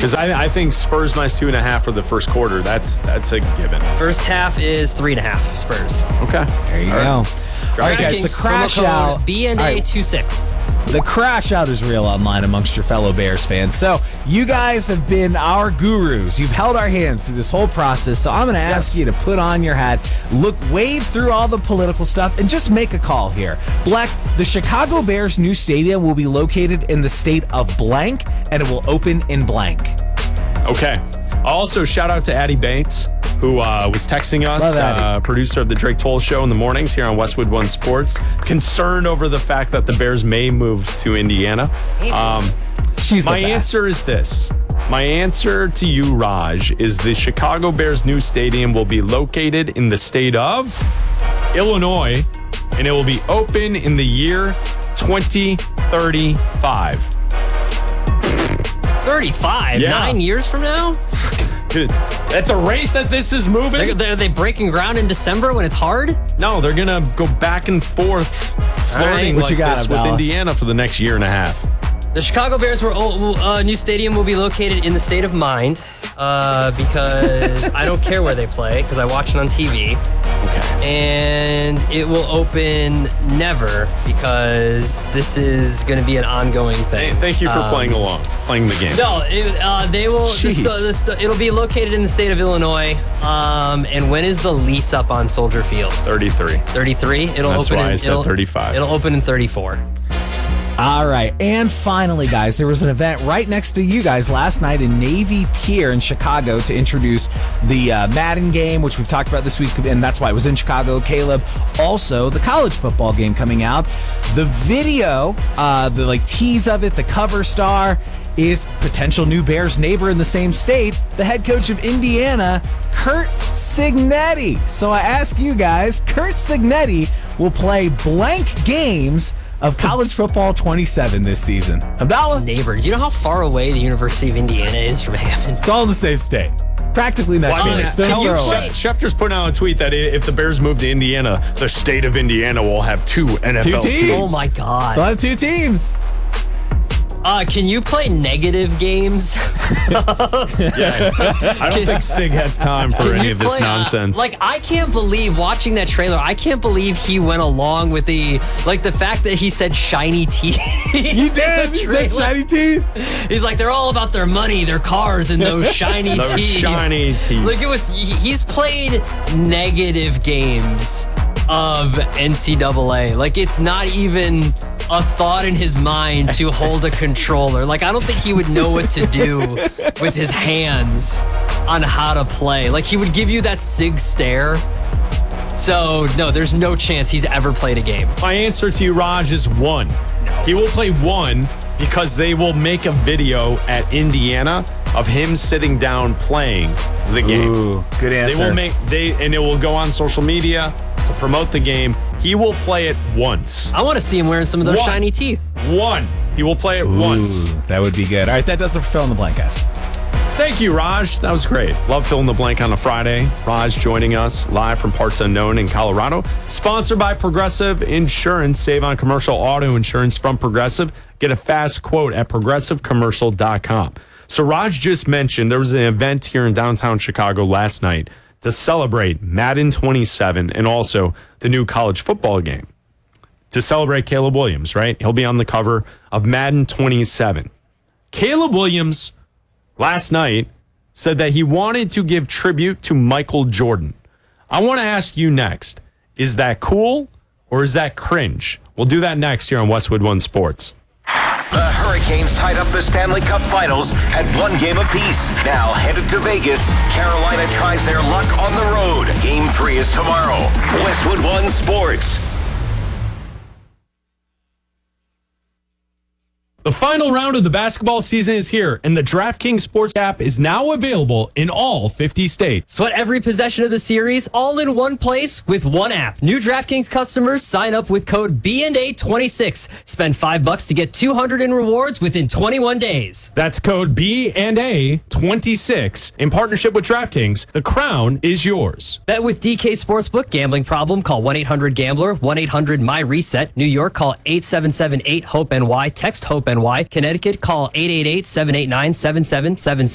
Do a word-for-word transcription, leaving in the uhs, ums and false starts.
Because I, I think Spurs minus two and a half for the first quarter. That's that's a given. First half is three and a half Spurs. Okay. There you All go. right. All right, guys, the crash out. B N A twenty-six. The crash out is real online amongst your fellow Bears fans. So you guys have been our gurus. You've held our hands through this whole process. So I'm going to ask Yes. you to put on your hat, look, wade through all the political stuff, and just make a call here. Black, the Chicago Bears' new stadium will be located in the state of blank, and it will open in blank. Okay. Also, shout out to Addie Bates, who uh, was texting us, Love Addie. uh, producer of the Drake Toll Show in the mornings here on Westwood One Sports, concerned over the fact that the Bears may move to Indiana. Um, She's the my best. answer is this. My answer to you, Raj, is the Chicago Bears' new stadium will be located in the state of Illinois, and it will be open in the year twenty thirty-five. thirty-five? Yeah. Nine years from now? Dude, at the rate that this is moving, They're, they're, are they breaking ground in December when it's hard? no, they're going to go back and forth flirting What like you got, this with Abdallah? Indiana for the next year and a half. The Chicago Bears' were, uh, new stadium will be located in the state of mind uh, because I don't care where they play because I watch it on T V. Okay. And it will open never because this is going to be an ongoing Hey, thing. thank you for Um, playing along, playing the game. No, it, uh, they will. The Jeez. sto- the sto- it'll be located in the state of Illinois. Um, and when is the lease up on Soldier Field? thirty-three. thirty-three. It'll That's open. why in, I said it'll, thirty-five. It'll open in thirty-four. All right. And finally, guys, there was an event right next to you guys last night in Navy Pier in Chicago to introduce the uh, Madden game, which we've talked about this week, and that's why it was in Chicago. Caleb, also the college football game coming out. The video, uh, the like tease of it, the cover star is potential new Bears neighbor in the same state, the head coach of Indiana, Curt Cignetti. So I ask you guys, Curt Cignetti will play blank games of college football twenty-seven this season. Abdallah, Neighbor, do you know how far away the University of Indiana is from Hammond? it's all in the same state. Practically next Well, to can it. Stone's you- throw away. Shep- Schefter's putting out a tweet that i- if the Bears move to Indiana, the state of Indiana will have two N F L Two teams. teams. Oh my God. They'll have two teams. Uh, can you play negative games? I don't think Sig has time for Can any you of this play, uh, nonsense. like, I can't believe watching that trailer. I can't believe he went along with the, like, the fact that he said shiny teeth. You did. You said shiny teeth. He's like, they're all about their money, their cars, and those shiny Those teeth. shiny teeth. Like, it was, he- he's played negative games of N C double A. Like, it's not even a thought in his mind to hold a controller. Like, I don't think he would know what to do with his hands on how to play. Like, he would give you that Sig stare. So, no, there's no chance he's ever played a game. My answer to you, Raj, is one. He will play one because they will make a video at Indiana of him sitting down playing the game. Ooh, good They answer. will make they and it will go on social media to promote the game. He will play it once. I want to see him wearing some of those One. shiny teeth. One. He will play it once. Ooh, that would be good. All right, that does it for fill in the blank, guys. Thank you, Raj. That was great. Love filling the blank on a Friday. Raj joining us live from Parts Unknown in Colorado. Sponsored by Progressive Insurance. Save on commercial auto insurance from Progressive. Get a fast quote at progressive commercial dot com. So Raj just mentioned there was an event here in downtown Chicago last night to celebrate Madden twenty-seven and also the new college football game. To celebrate Caleb Williams, right? He'll be on the cover of Madden twenty-seven. Caleb Williams last night said that he wanted to give tribute to Michael Jordan. I want to ask you next, is that cool or is that cringe? We'll do that next here on Westwood One Sports. The Hurricanes tied up the Stanley Cup Finals at one game apiece. Now headed to Vegas, Carolina tries their luck on the road. Game three is tomorrow. Westwood One Sports. The final round of the basketball season is here, and the DraftKings Sports app is now available in all fifty states. Sweat every possession of the series all in one place with one app. New DraftKings customers sign up with code B N A twenty-six. Spend five bucks to get two hundred in rewards within twenty-one days. That's code B and A twenty-six. In partnership with DraftKings, the crown is yours. Bet with D K Sportsbook. Gambling problem? Call one eight hundred gambler, one eight hundred my reset. New York, call eight seven seven eight hope N Y. Text HOPE-N Y. Connecticut, call eight eight eight, seven eight nine, seven seven seven seven.